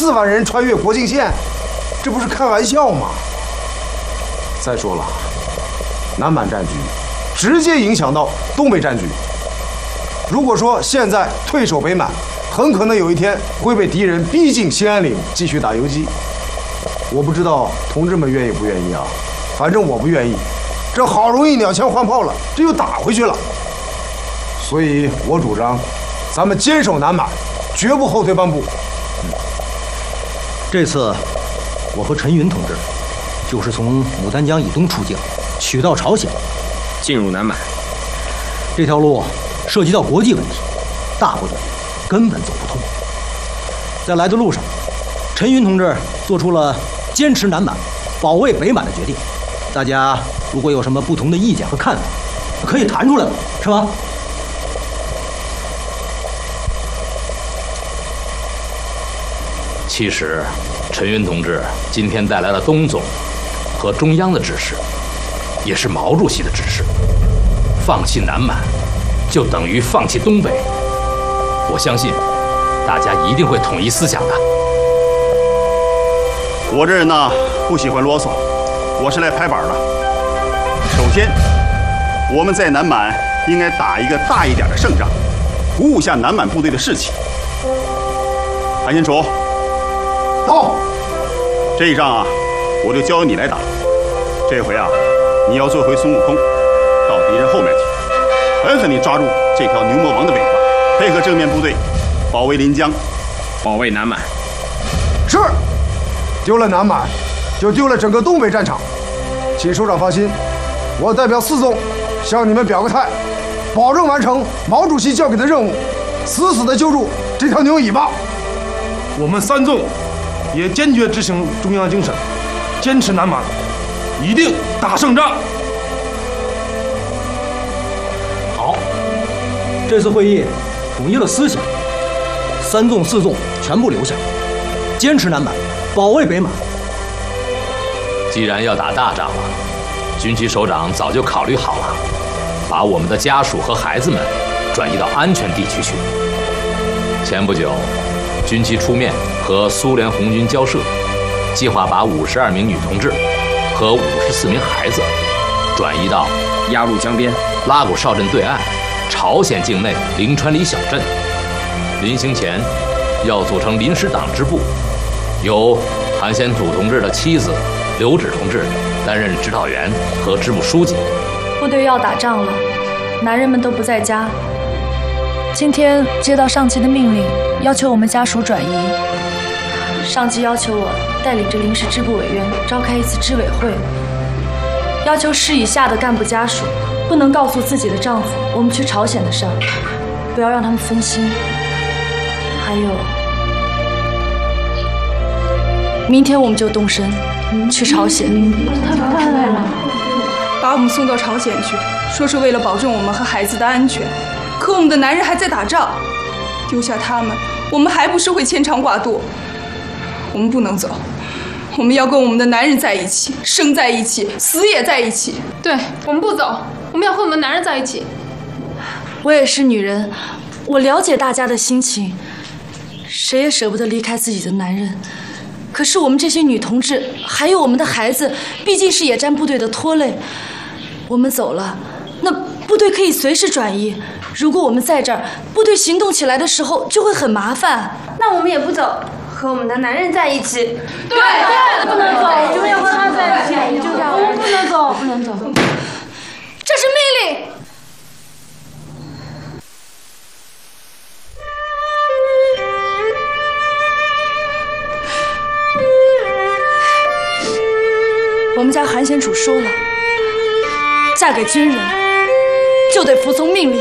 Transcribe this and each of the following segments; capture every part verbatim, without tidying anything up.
四万人穿越国境线，这不是开玩笑吗？再说了，南满战局直接影响到东北战局。如果说现在退守北满，很可能有一天会被敌人逼进兴安岭，继续打游击。我不知道同志们愿意不愿意啊？反正我不愿意。这好容易鸟枪换炮了，这又打回去了。所以我主张，咱们坚守南满，绝不后退半步。 嗯，这次我和陈云同志就是从牡丹江以东出境，取道朝鲜， 进入南满。 这条路涉及到国际问题，大部队根本走不通。在来的路上，陈云同志做出了坚持南满、保卫北满的决定。大家如果有什么不同的意见和看法，可以谈出来，是吧？ 其实，陈云同志今天带来了东总和中央的指示，也是毛主席的指示。放弃南满，就等于放弃东北。我相信，大家一定会统一思想的。 我这人呢，不喜欢啰嗦，我是来拍板的。首先，我们在南满应该打一个大一点的胜仗，鼓舞下南满部队的士气。韩先楚。到，这一仗啊，我就交由你来打。这回啊，你要做回孙悟空，到敌人后面去，狠狠地抓住这条牛魔王的尾巴，配合正面部队保卫临江， 保卫南满。 是，丢了南满，就丢了整个东北战场。请首长放心，我代表四纵向你们表个态，保证完成毛主席交给的任务，死死地揪住这条牛尾巴。 我们三纵也坚决执行中央精神，坚持南满，一定打胜仗。 好，这次会议统一了思想，三纵四纵全部留下，坚持南满，保卫北满。 既然要打大仗了，军区首长早就考虑好了，把我们的家属和孩子们转移到安全地区去。前不久，军区出面和苏联红军交涉，计划把五十二名女同志和五十四名孩子转移到鸭绿江边拉古哨镇对岸朝鲜境内临川里小镇。临行前要组成临时党支部，由韩先楚同志的妻子刘芷同志担任指导员和支部书记。 部队要打仗了，男人们都不在家。今天接到上级的命令，要求我们家属转移。上级要求我带领着临时支部委员召开一次支委会，要求师以下的干部家属不能告诉自己的丈夫我们去朝鲜的事儿，不要让他们分心。还有，明天我们就动身去朝鲜。 太快了，把我们送到朝鲜去，说是为了保证我们和孩子的安全。可我们的男人还在打仗，丢下他们，我们还不是会牵肠挂肚？我们不能走，我们要跟我们的男人在一起，生在一起，死也在一起。 对，我们不走，我们要和我们的男人在一起。 我也是女人，我了解大家的心情，谁也舍不得离开自己的男人。可是我们这些女同志，还有我们的孩子，毕竟是野战部队的拖累。我们走了，那部队可以随时转移。如果我们在这儿，部队行动起来的时候就会很麻烦。 那我们也不走，和我们的男人在一起。 对对， 不能走，就要和他在一起。就这样，我们不能走，不能走。 这是命令。我们家韩先楚说了，嫁给军人就得服从命令。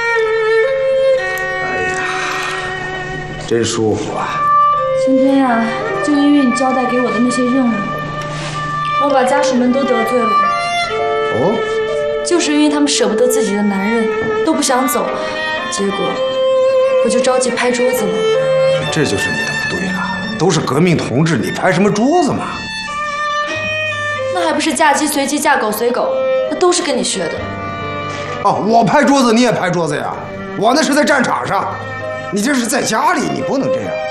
真舒服啊！ 今天呀、啊，就因为你交代给我的那些任务，我把家属们都得罪了。 哦， 就是因为他们舍不得自己的男人，都不想走，结果我就着急拍桌子了。 这就是你的不对了，都是革命同志，你拍什么桌子嘛？ 那还不是嫁鸡随鸡，嫁狗随狗，那都是跟你学的。 哦，我拍桌子你也拍桌子呀？我那是在战场上。你这是在家里，你不能这样。